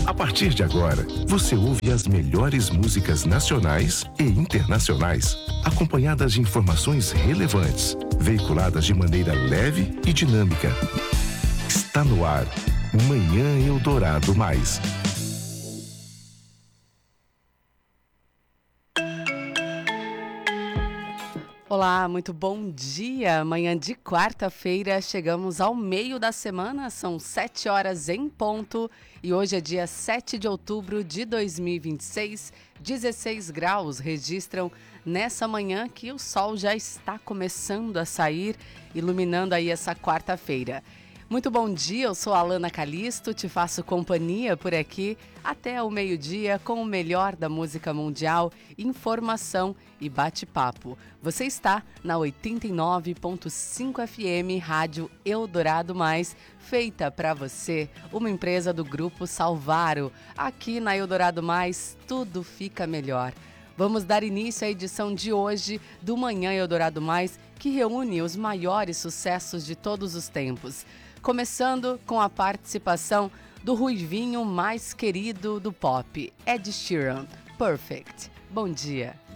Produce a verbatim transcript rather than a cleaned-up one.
A partir de agora, você ouve as melhores músicas nacionais e internacionais, acompanhadas de informações relevantes, veiculadas de maneira leve e dinâmica. Está no ar, Manhã Eldorado Mais. Olá, muito bom dia. Manhã de quarta-feira, chegamos ao meio da semana, são sete horas em ponto e hoje é dia sete de outubro de dois mil e vinte e seis, dezesseis graus registram nessa manhã que o sol já está começando a sair, iluminando aí essa quarta-feira. Muito bom dia, eu sou a Alana Calisto, te faço companhia por aqui até o meio-dia com o melhor da música mundial, informação e bate-papo. Você está na oitenta e nove ponto cinco F M, Rádio Eldorado Mais, feita para você, uma empresa do Grupo Salvaro. Aqui na Eldorado Mais, tudo fica melhor. Vamos dar início à edição de hoje do Manhã Eldorado Mais, que reúne os maiores sucessos de todos os tempos. Começando com a participação do ruivinho mais querido do pop, Ed Sheeran, Perfect. Bom dia.